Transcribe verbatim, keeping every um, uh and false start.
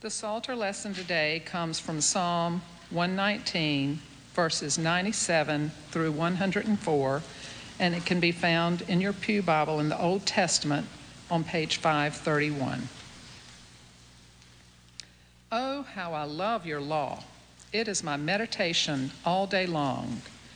The Psalter lesson today comes from Psalm one nineteen, verses ninety-seven through one hundred four, and it can be found in your Pew Bible in the Old Testament on page five thirty-one. Oh, how I love your law. It is my meditation all day long.